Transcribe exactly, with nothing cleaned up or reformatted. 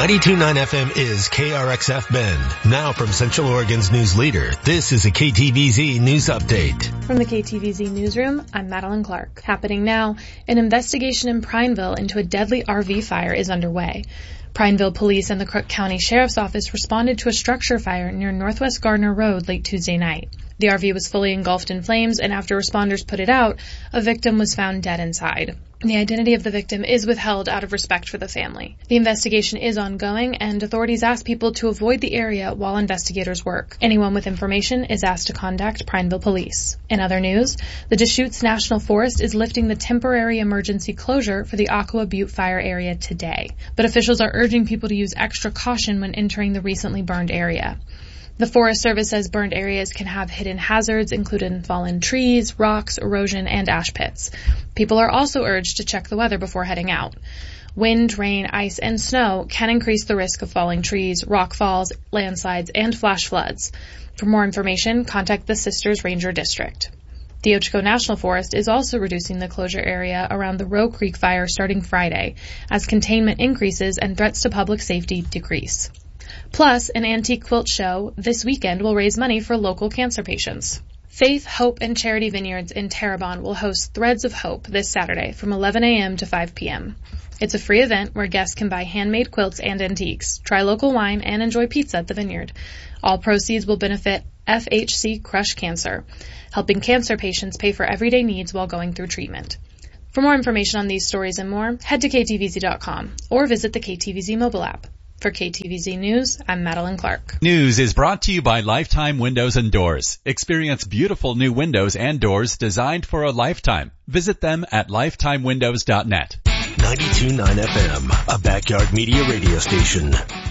ninety-two point nine F M is K R X F Bend. Now from Central Oregon's news leader, this is a K T V Z News Update. From the K T V Z Newsroom, I'm Madeline Clark. Happening now, an investigation in Prineville into a deadly R V fire is underway. Prineville Police and the Crook County Sheriff's Office responded to a structure fire near Northwest Gardner Road late Tuesday night. The R V was fully engulfed in flames, and after responders put it out, a victim was found dead inside. The identity of the victim is withheld out of respect for the family. The investigation is ongoing, and authorities ask people to avoid the area while investigators work. Anyone with information is asked to contact Prineville Police. In other news, the Deschutes National Forest is lifting the temporary emergency closure for the Aqua Butte fire area today. But officials are urging people to use extra caution when entering the recently burned area. The Forest Service says burned areas can have hidden hazards, including fallen trees, rocks, erosion, and ash pits. People are also urged to check the weather before heading out. Wind, rain, ice, and snow can increase the risk of falling trees, rock falls, landslides, and flash floods. For more information, contact the Sisters Ranger District. The Ochiko National Forest is also reducing the closure area around the Roe Creek fire starting Friday, as containment increases and threats to public safety decrease. Plus, an antique quilt show this weekend will raise money for local cancer patients. Faith, Hope, and Charity Vineyards in Terrebonne will host Threads of Hope this Saturday from eleven a.m. to five p.m. It's a free event where guests can buy handmade quilts and antiques, try local wine, and enjoy pizza at the vineyard. All proceeds will benefit F H C Crush Cancer, helping cancer patients pay for everyday needs while going through treatment. For more information on these stories and more, head to K T V Z dot com or visit the K T V Z mobile app. For K T V Z News, I'm Madeline Clark. News is brought to you by Lifetime Windows and Doors. Experience beautiful new windows and doors designed for a lifetime. Visit them at lifetime windows dot net. ninety-two point nine F M, a backyard media radio station.